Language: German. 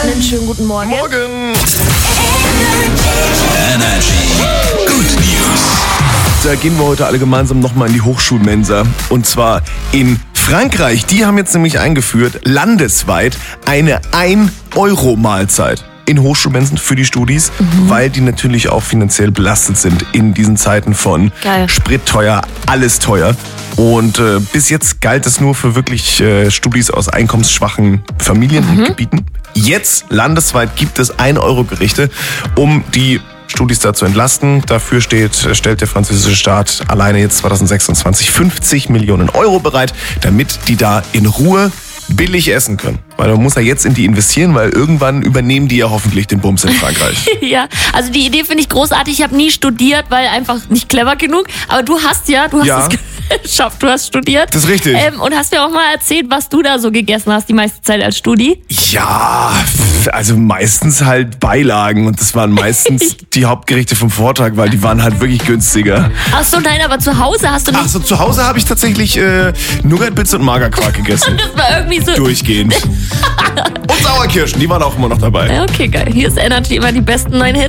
Einen schönen guten Morgen. Morgen. Energy. Good News. Da gehen wir heute alle gemeinsam nochmal in die Hochschulmensa. Und zwar in Frankreich. Die haben jetzt nämlich eingeführt, landesweit, eine 1-Euro-Mahlzeit in Hochschulmensen für die Studis, weil die natürlich auch finanziell belastet sind in diesen Zeiten von Geil. Sprit teuer, alles teuer. Und bis jetzt galt es nur für wirklich Studis aus einkommensschwachen Familien und Gebieten. Jetzt landesweit gibt es 1-Euro-Gerichte, um die Studis da zu entlasten. Dafür stellt der französische Staat alleine jetzt 2026 50 Millionen Euro bereit, damit die da in Ruhe billig essen können. Weil man muss ja jetzt in die investieren, weil irgendwann übernehmen die ja hoffentlich den Bums in Frankreich. Ja, also die Idee finde ich großartig. Ich habe nie studiert, weil einfach nicht clever genug. Aber du hast Ja. es geschafft, du hast studiert. Das ist richtig. Und hast mir auch mal erzählt, was du da so gegessen hast die meiste Zeit als Studi. Ja, also meistens halt Beilagen und das waren meistens die Hauptgerichte vom Vortag, weil die waren halt wirklich günstiger. Ach so, nein, aber zu Hause hast du nicht... Ach so, zu Hause habe ich tatsächlich Nougat-Bits und Magerquark gegessen. Das war irgendwie so... Durchgehend. Und Sauerkirschen, die waren auch immer noch dabei. Ja, okay, geil. Hier ist Energy immer die besten neuen Hits.